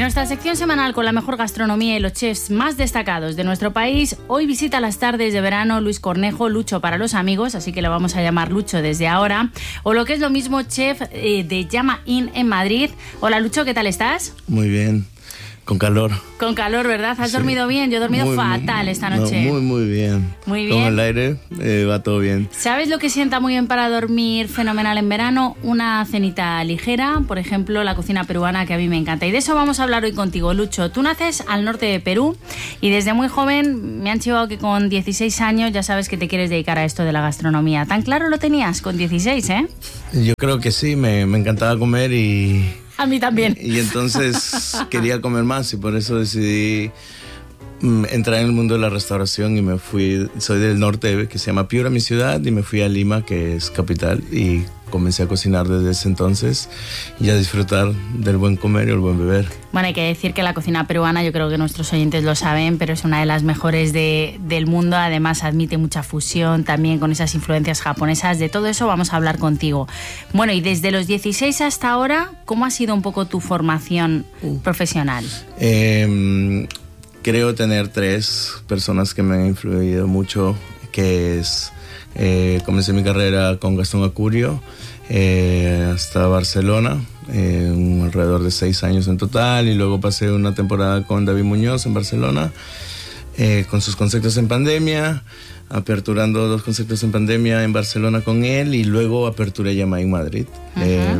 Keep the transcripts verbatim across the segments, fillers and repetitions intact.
nuestra sección semanal con la mejor gastronomía y los chefs más destacados de nuestro país, hoy visita las tardes de verano Luis Cornejo, Lucho para los amigos, así que lo vamos a llamar Lucho desde ahora, o lo que es lo mismo, chef eh, de Llama Inn en Madrid. Hola Lucho, ¿qué tal estás? Muy bien. Con calor. Con calor, ¿verdad? ¿Has sí. dormido bien? Yo he dormido muy, fatal esta noche. No, muy, muy bien. Muy bien. Con el aire eh, va todo bien. ¿Sabes lo que sienta muy bien para dormir fenomenal en verano? Una cenita ligera, por ejemplo, la cocina peruana, que a mí me encanta. Y de eso vamos a hablar hoy contigo, Lucho. Tú naces al norte de Perú y desde muy joven me han chivado que con dieciséis años ya sabes que te quieres dedicar a esto de la gastronomía. ¿Tan claro lo tenías con dieciséis, eh? Yo creo que sí, me, me encantaba comer y... A mí también. Y entonces quería comer más y por eso decidí entrar en el mundo de la restauración y me fui, soy del norte, que se llama Piura, mi ciudad, y me fui a Lima, que es capital, y comencé a cocinar desde ese entonces y a disfrutar del buen comer y el buen beber. Bueno, hay que decir que la cocina peruana, yo creo que nuestros oyentes lo saben, pero es una de las mejores de, del mundo. Además admite mucha fusión también con esas influencias japonesas. De todo eso vamos a hablar contigo. Bueno, y desde los dieciséis hasta ahora, ¿cómo ha sido un poco tu formación uh. profesional? Eh, creo tener tres personas que me han influido mucho, que es... Eh, comencé mi carrera con Gastón Acurio eh, hasta Barcelona, eh, un, alrededor de seis años en total, y luego pasé una temporada con David Muñoz en Barcelona, eh, con sus conceptos en pandemia, aperturando dos conceptos en pandemia en Barcelona con él, y luego aperturé Llama Inn Madrid. Uh-huh. eh,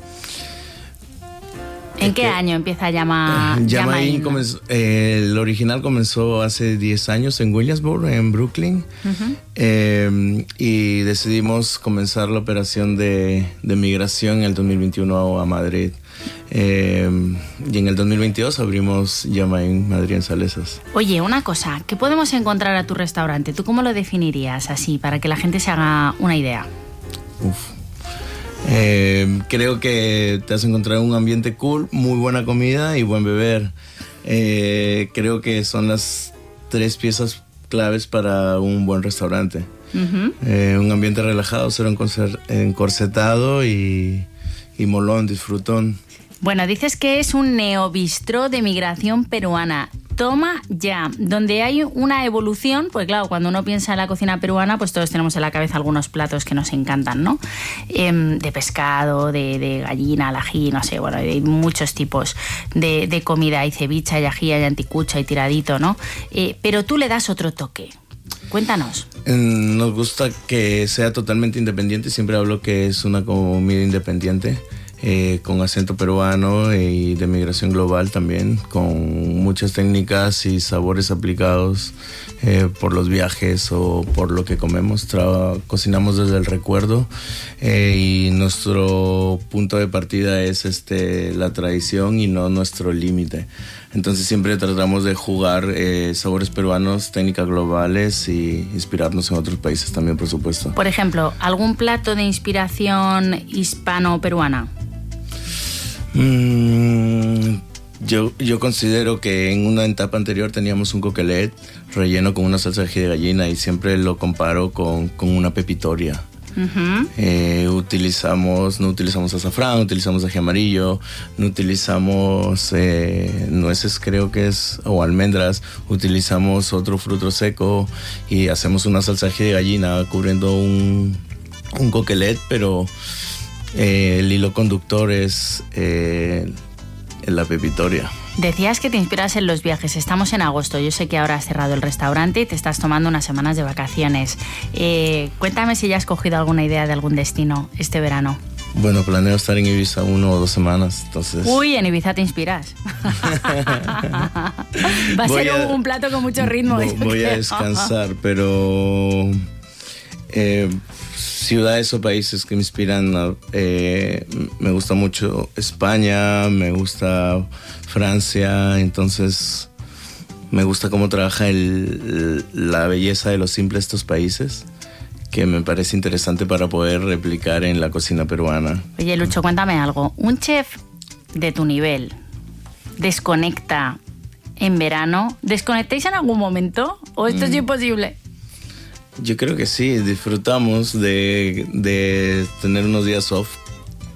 ¿En qué año empieza Llama Inn? Llama Inn comenzó, eh, el original comenzó hace diez años en Williamsburg, en Brooklyn. Uh-huh. eh, y decidimos comenzar la operación de, de migración en el dos mil veintiuno a Madrid. Eh, y en el dos mil veintidós abrimos Llama Inn Madrid en Salesas. Oye, una cosa, ¿qué podemos encontrar a tu restaurante? ¿Tú cómo lo definirías así, para que la gente se haga una idea? Uf. Eh, creo que te has encontrado un ambiente cool, muy buena comida y buen beber. Eh, creo que son las tres piezas claves para un buen restaurante. Uh-huh. Eh, un ambiente relajado, cero encorsetado y, y molón, disfrutón. Bueno, dices que es un neobistró de migración peruana. Toma ya, donde hay una evolución, pues claro, cuando uno piensa en la cocina peruana, pues todos tenemos en la cabeza algunos platos que nos encantan, ¿no? Eh, de pescado, de, de gallina, al ají, no sé, bueno, hay muchos tipos de, de comida, hay ceviche, hay ají, hay anticucha, hay tiradito, ¿no? Eh, pero tú le das otro toque. Cuéntanos. Nos gusta que sea totalmente independiente, siempre hablo que es una comida independiente. Eh, con acento peruano y de migración global también, con muchas técnicas y sabores aplicados eh, por los viajes o por lo que comemos. Tra- cocinamos desde el recuerdo eh, y nuestro punto de partida es este, la tradición y no nuestro límite. Entonces siempre tratamos de jugar eh, sabores peruanos, técnicas globales y inspirarnos en otros países también, por supuesto. Por ejemplo, ¿algún plato de inspiración hispano-peruana? Mm, yo, yo considero que en una etapa anterior teníamos un coquelet relleno con una salsa de ají de gallina y siempre lo comparo con, con una pepitoria. Uh-huh. Eh, utilizamos, no utilizamos azafrán, utilizamos ají amarillo, no utilizamos eh, nueces, creo que es, o almendras, utilizamos otro fruto seco y hacemos una salsa de ají de gallina cubriendo un, un coquelet, pero eh, el hilo conductor es eh, la pepitoria. Decías que te inspiras en los viajes. Estamos en agosto. Yo sé que ahora has cerrado el restaurante y te estás tomando unas semanas de vacaciones. Eh, cuéntame si ya has cogido alguna idea de algún destino este verano. Bueno, planeo estar en Ibiza uno o dos semanas, entonces... Uy, en Ibiza te inspiras. Va a voy ser a, un plato con mucho ritmo. Voy, voy a descansar, pero... Eh, ciudades o países que me inspiran, eh, me gusta mucho España, me gusta Francia, entonces me gusta cómo trabaja el, la belleza de lo simple de estos países, que me parece interesante para poder replicar en la cocina peruana. Oye, Lucho, cuéntame algo. ¿Un chef de tu nivel desconecta en verano? ¿Desconectáis en algún momento? ¿O esto mm. es imposible? Yo creo que sí, disfrutamos de, de tener unos días off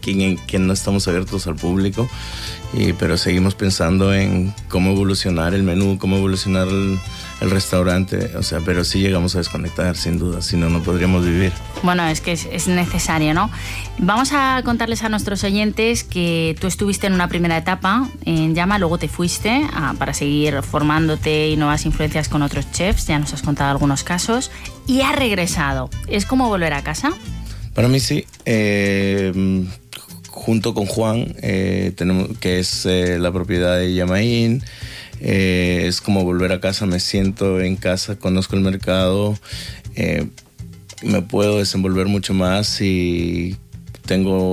que, en que no estamos abiertos al público, y, pero seguimos pensando en cómo evolucionar el menú, cómo evolucionar el, el restaurante, o sea, pero sí llegamos a desconectar, sin duda, si no, no podríamos vivir. Bueno, es que es, es necesario, ¿no? Vamos a contarles a nuestros oyentes que tú estuviste en una primera etapa en Llama, luego te fuiste a, para seguir formándote y nuevas influencias con otros chefs, ya nos has contado algunos casos, y has regresado. ¿Es como volver a casa? Para mí sí. Eh, junto con Juan, eh, tenemos, que es eh, la propiedad de Llamaín, eh, es como volver a casa, me siento en casa, conozco el mercado, eh, me puedo desenvolver mucho más y tengo